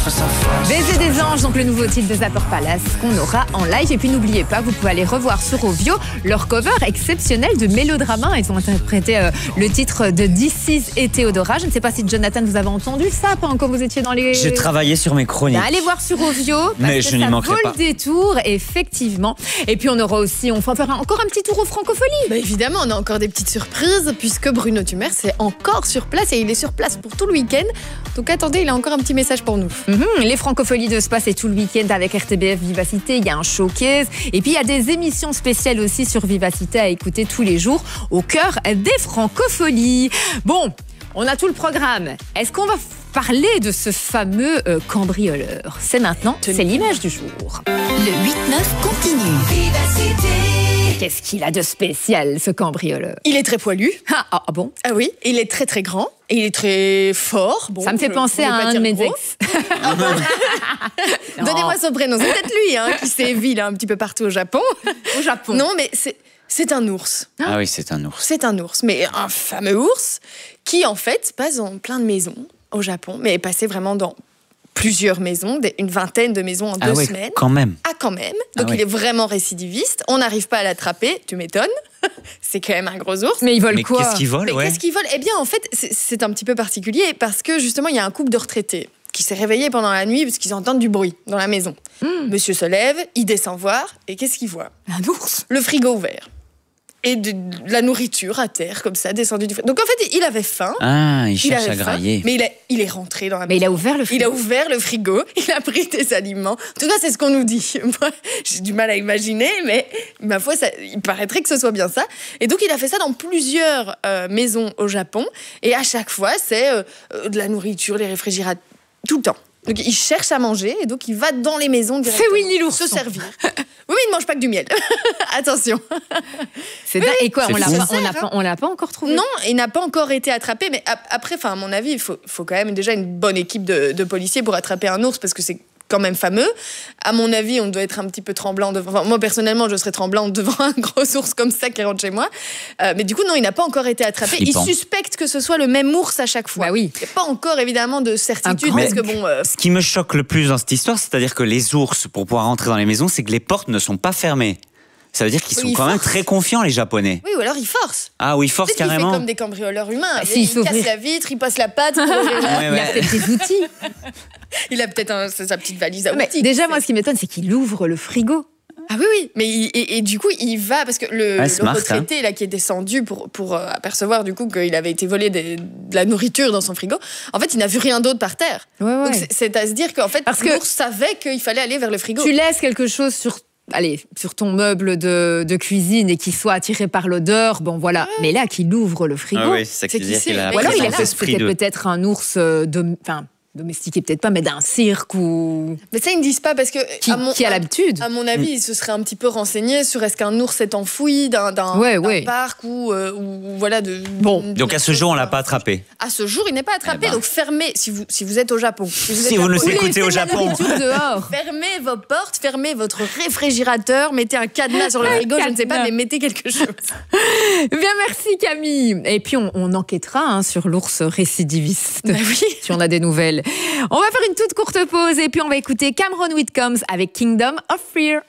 sa force. Baiser des anges, donc le nouveau titre de Zapper Palace qu'on aura en live. Et puis n'oubliez pas, vous pouvez aller revoir sur Ovio leur cover exceptionnel de Mélodrama. Ils ont interprété le titre de This Is et Théodora. Je ne sais pas si Jonathan vous avez entendu ça, pas encore vous étiez dans les... J'ai travaillé sur mes chroniques. Allez voir sur Ovio, parce mais que je n'y manquerai vaut pas. le détour, effectivement. Et puis on aura aussi, on va faire encore un petit tour aux Francopholies. Bah évidemment, on a encore des petites surprises puisque Bruno Tumers est encore sur place et il est sur place pour tout le week-end. Donc attendez, il a encore un petit message pour nous. Les Francopholies de Spa, c'est tout le week-end avec RTBF Vivacité. Il y a un showcase et puis il y a des émissions spéciales aussi sur Vivacité à écouter tous les jours au cœur des Francopholies. Bon, on a tout le programme. Est-ce qu'on va parler de ce fameux cambrioleur? C'est maintenant, c'est l'image du jour. Le 8-9 continue. Vivacité. Qu'est-ce qu'il a de spécial, ce cambrioleur? Il est très poilu. Ah bon? Ah oui, il est très très grand et il est très fort. Bon, ça me fait penser à un de mes ex. Donnez-moi son prénom, c'est peut-être lui qui sévit un petit peu partout au Japon. Au Japon. Non, mais c'est un ours. Ah oui, c'est un ours. C'est un ours, mais un fameux ours qui en fait passe dans plein de maisons au Japon, mais est passé vraiment dans plusieurs maisons, une vingtaine de maisons en 2 semaines. Quand même. Ah, quand même. Donc il est vraiment récidiviste. On n'arrive pas à l'attraper, tu m'étonnes. C'est quand même un gros ours. Mais il vole quoi? Qu'est-ce qu'il vole? Qu'est-ce qu'il vole? Eh bien, en fait, c'est un petit peu particulier parce que justement, il y a un couple de retraités qui s'est réveillé pendant la nuit parce qu'ils entendent du bruit dans la maison. Monsieur se lève, il descend voir et qu'est-ce qu'il voit? Un ours. Le frigo ouvert. Et de la nourriture à terre, comme ça, descendue du frigo. Donc en fait, il avait faim. Ah, il cherche à grailler. Mais il est rentré dans la maison. Mais il a ouvert le frigo. Il a ouvert le frigo, il a pris des aliments. En tout cas, c'est ce qu'on nous dit. Moi, j'ai du mal à imaginer, mais ma foi, il paraîtrait que ce soit bien ça. Et donc, il a fait ça dans plusieurs maisons au Japon. Et à chaque fois, c'est de la nourriture, les réfrigérateurs, tout le temps. Donc, il cherche à manger et donc il va dans les maisons directement. C'est Winnie l'ourson. Se servir. Oui, mais il ne mange pas que du miel. Attention. C'est dingue. Et quoi, C'est on l'a pas encore trouvé? Non, il n'a pas encore été attrapé. Mais après, à mon avis, il faut quand même déjà une bonne équipe de policiers pour attraper un ours parce que c'est quand même fameux. À mon avis, on doit être un petit peu tremblant devant... Enfin, moi, personnellement, je serais tremblante devant un gros ours comme ça qui rentre chez moi. Mais du coup, non, il n'a pas encore été attrapé. Flippant. Il suspecte que ce soit le même ours à chaque fois. Bah oui. Il n'y a pas encore, évidemment, de certitude. Parce que bon... Ce qui me choque le plus dans cette histoire, c'est-à-dire que les ours, pour pouvoir rentrer dans les maisons, c'est que les portes ne sont pas fermées. Ça veut dire qu'ils sont quand même très confiants, les Japonais. Oui, ou alors il force. Ah oui, force Peut-être qu'il carrément. fait comme des cambrioleurs humains. Si, il casse la vitre, il passe la patte. Pour ouvrir la... Il a peut-être des outils. Il a peut-être sa petite valise à Mais outils. déjà, moi, ce qui m'étonne, c'est qu'il ouvre le frigo. Ah oui, mais et du coup, il va, parce que le smart, retraité là, qui est descendu pour apercevoir du coup qu'il avait été volé de la nourriture dans son frigo, en fait, il n'a vu rien d'autre par terre. Ouais. Donc c'est à se dire qu'en fait, Parce que l'ours savait qu'il fallait aller vers le frigo. Tu laisses quelque chose sur ton meuble de cuisine et qu'il soit attiré par l'odeur, bon voilà. Mais là, qu'il ouvre le frigo. Ah oui, c'est ça qui veut dire qu'il a Ou alors il est un là, esprit c'était de... peut-être un ours domestiqué, peut-être pas, mais d'un cirque ou... Mais ça, ils ne disent pas parce que... Qui a l'habitude. À mon avis, il se serait un petit peu renseigné sur est-ce qu'un ours est enfoui d'un parc ou voilà de... Bon. Donc à ce jour, on l'a pas attrapé. À ce jour, il n'est pas attrapé. Eh ben. Donc fermez, si vous êtes au Japon. Si vous nous écoutez au Japon. Dehors. Fermez vos portes, fermez votre réfrigérateur, mettez un cadenas sur le frigo, je ne sais pas, mais mettez quelque chose. Bien, merci Camille. Et puis on enquêtera sur l'ours récidiviste. Bah oui. Si on a des nouvelles. On va faire une toute courte pause et puis on va écouter Cameron Whitcombs avec Kingdom of Fear.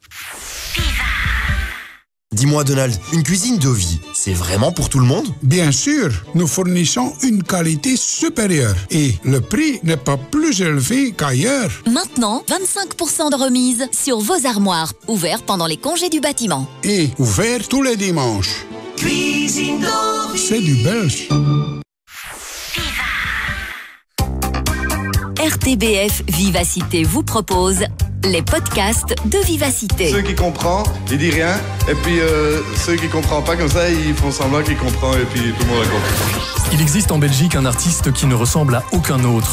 Dis-moi Donald, une cuisine d'Ovie, c'est vraiment pour tout le monde? Bien sûr, nous fournissons une qualité supérieure et le prix n'est pas plus élevé qu'ailleurs. Maintenant, 25% de remise sur vos armoires, ouverts pendant les congés du bâtiment. Et ouvert tous les dimanches. Cuisine d'Ovie. C'est du belge. RTBF Vivacité vous propose les podcasts de Vivacité. Ceux qui comprennent, ils disent rien. Et puis ceux qui ne comprennent pas comme ça, ils font semblant qu'ils comprennent et puis tout le monde a compris. Il existe en Belgique un artiste qui ne ressemble à aucun autre.